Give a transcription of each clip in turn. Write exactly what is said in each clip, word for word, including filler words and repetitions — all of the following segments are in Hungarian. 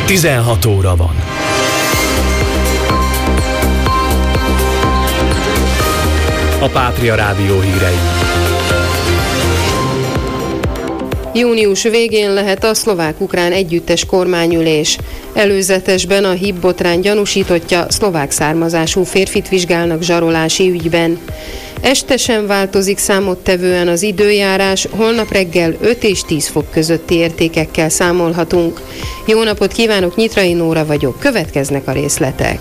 tizenhat óra van. A Pátria Rádió hírei. Június végén lehet a szlovák-ukrán együttes kormányülés. Előzetesben a hív botrány gyanúsítottja szlovák származású férfit vizsgálnak zsarolási ügyben. Este sem változik számottevően az időjárás, holnap reggel öt és tíz fok közötti értékekkel számolhatunk. Jó napot kívánok, Nyitrai Nóra vagyok, következnek a részletek.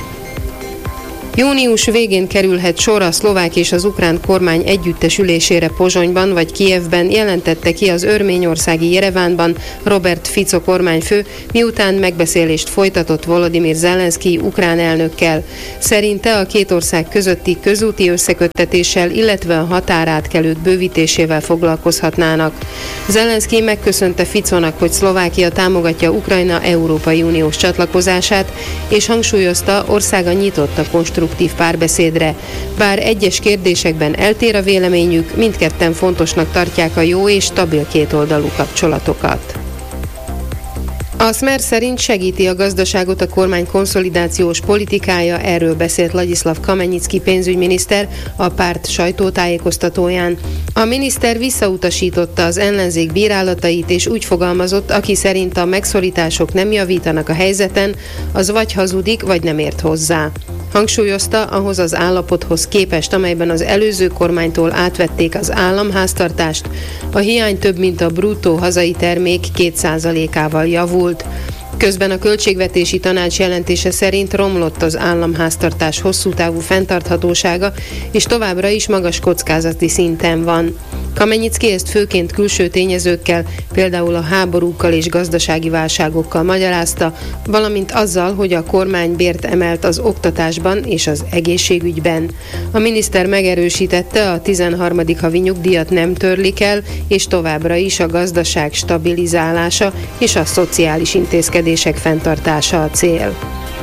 Június végén kerülhet sor a szlovák és az ukrán kormány együttes ülésére Pozsonyban vagy Kijevben, jelentette ki az örményországi Jerevánban Robert Fico kormányfő, miután megbeszélést folytatott Volodymyr Zelenszky ukrán elnökkel. Szerinte a két ország közötti közúti összeköttetéssel, illetve a határátkelők bővítésével foglalkozhatnának. Zelenszky megköszönte Ficónak, hogy Szlovákia támogatja Ukrajna Európai Uniós csatlakozását, és hangsúlyozta, országa nyitott a konstruktív párbeszédre. Bár egyes kérdésekben eltér a véleményük, mindketten fontosnak tartják a jó és stabil kétoldalú kapcsolatokat. A Smer szerint segíti a gazdaságot a kormány konszolidációs politikája, erről beszélt Ladislav Kamenyicki pénzügyminiszter a párt sajtótájékoztatóján. A miniszter visszautasította az ellenzék bírálatait, és úgy fogalmazott, aki szerint a megszorítások nem javítanak a helyzeten, az vagy hazudik, vagy nem ért hozzá. Hangsúlyozta, ahhoz az állapothoz képest, amelyben az előző kormánytól átvették az államháztartást, a hiány több mint a bruttó hazai termék két százalékával javult. Közben a Költségvetési Tanács jelentése szerint romlott az államháztartás hosszú távú fenntarthatósága, és továbbra is magas kockázati szinten van. Kamenyicki ezt főként külső tényezőkkel, például a háborúkkal és gazdasági válságokkal magyarázta, valamint azzal, hogy a kormány bért emelt az oktatásban és az egészségügyben. A miniszter megerősítette, a tizenharmadik havi nyugdíjat nem törlik el, és továbbra is a gazdaság stabilizálása és a szociális intézkedések fenntartása a cél.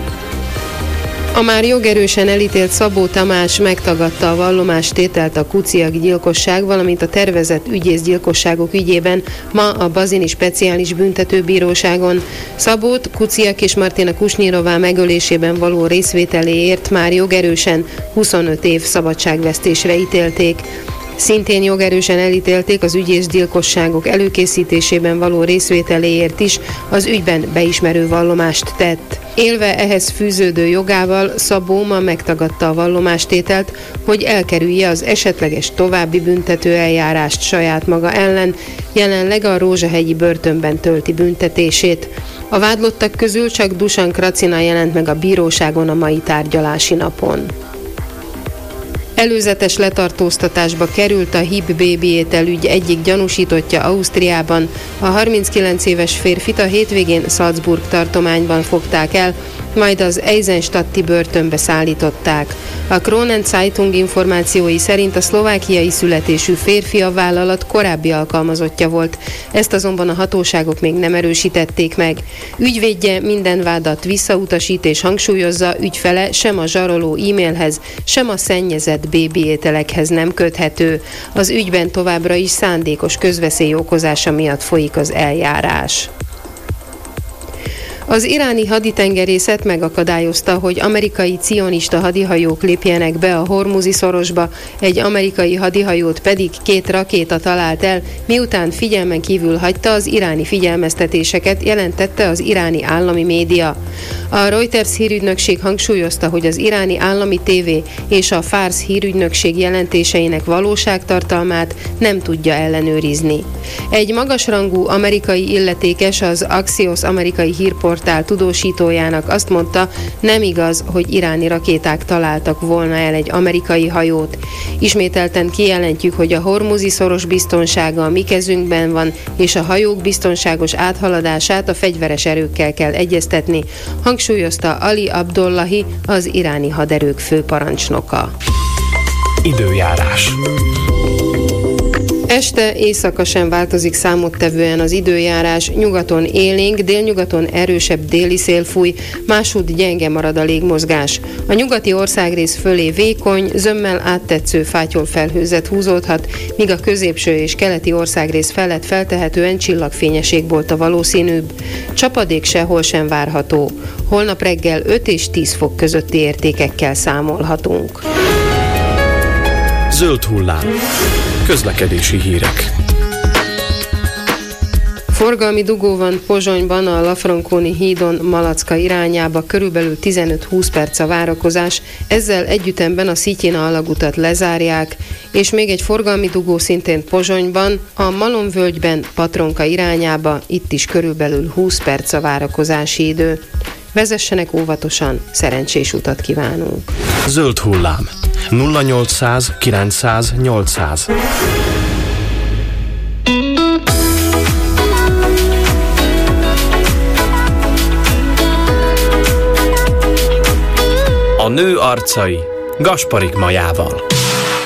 A már jogerősen elítélt Szabó Tamás megtagadta a vallomástételt a Kuciak gyilkosság, valamint a tervezett ügyészgyilkosságok ügyében ma a Bazini Speciális Büntetőbíróságon. Szabót Kuciak és Martina Kusnyirová megölésében való részvételéért már jogerősen huszonöt év szabadságvesztésre ítélték. Szintén jogerősen elítélték az ügyészgyilkosságok előkészítésében való részvételéért is, az ügyben beismerő vallomást tett. Élve ehhez fűződő jogával Szabó ma megtagadta a vallomástételt, hogy elkerülje az esetleges további büntető eljárást saját maga ellen, jelenleg a Rózsahegyi börtönben tölti büntetését. A vádlottak közül csak Dusan Kracina jelent meg a bíróságon a mai tárgyalási napon. Előzetes letartóztatásba került a hib bébiétel ügy egyik gyanúsítottja Ausztriában. A harminckilenc éves férfit a hétvégén Salzburg tartományban fogták el, majd az Eisenstadti börtönbe szállították. A Kronen Zeitung információi szerint a szlovákiai születésű férfi a vállalat korábbi alkalmazottja volt. Ezt azonban a hatóságok még nem erősítették meg. Ügyvédje minden vádat visszautasít és hangsúlyozza, ügyfele sem a zsaroló e-mailhez, sem a szennyezett bébiételekhez nem köthető. Az ügyben továbbra is szándékos közveszély okozása miatt folyik az eljárás. Az iráni haditengerészet megakadályozta, hogy amerikai cionista hadihajók lépjenek be a Hormuzi szorosba, egy amerikai hadihajót pedig két rakéta talált el, miután figyelmen kívül hagyta az iráni figyelmeztetéseket, jelentette az iráni állami média. A Reuters hírügynökség hangsúlyozta, hogy az iráni állami tévé és a Fars hírügynökség jelentéseinek valóságtartalmát nem tudja ellenőrizni. Egy magasrangú amerikai illetékes az Axios amerikai hírportál tudósítójának azt mondta, nem igaz, hogy iráni rakéták találtak volna el egy amerikai hajót. Ismételten kijelentjük, hogy a Hormuzi szoros biztonsága a mi kezünkben van, és a hajók biztonságos áthaladását a fegyveres erőkkel kell egyeztetni, hangsúlyozta Ali Abdollahi, az iráni haderők főparancsnoka. Időjárás. Este éjszaka sem változik számottevően az időjárás, nyugaton élénk, délnyugaton erősebb déli szél fúj, másútt gyenge marad a légmozgás. A nyugati országrész fölé vékony, zömmel áttetsző fátyol felhőzet húzódhat, míg a középső és keleti országrész felett feltehetően csillagfényes égbolt a valószínűbb. Csapadék sehol sem várható. Holnap reggel öt és tíz fok közötti értékekkel számolhatunk. Zöld hullám. Közlekedési hírek. Forgalmi dugó van Pozsonyban, a Lafronkóni hídon Malacka irányába, körülbelül tizenöt-húsz perc a várakozás, ezzel együttemben a Szityina alagutat lezárják, és még egy forgalmi dugó szintén Pozsonyban, a Malomvölgyben Patronka irányába, itt is körülbelül húsz perc a várakozási idő. Vezessenek óvatosan, szerencsés utat kívánunk! Zöld hullám. nulla nyolcszáz kilencszáz nyolcszáz. A nő arcai Gasparik Majával.